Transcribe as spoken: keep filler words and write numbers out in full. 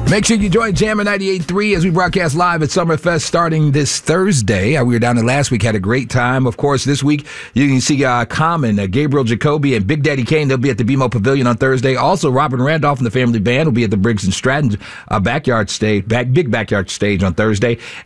Make sure you join Jammer ninety-eight point three as we broadcast live at Summerfest starting this Thursday. Uh, we were down there last week, had a great time. Of course, this week you can see uh, Common, uh, Gabriel Jacoby, and Big Daddy Kane. They'll be at the B M O Pavilion on Thursday. Also, Robin Randolph and the Family Band will be at the Briggs and Stratton uh, backyard stage, back, big backyard stage on Thursday.